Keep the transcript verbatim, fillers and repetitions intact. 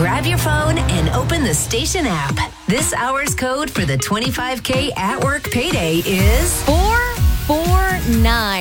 Grab your phone and open the station app. This hour's code for the twenty-five K at work payday is four four nine.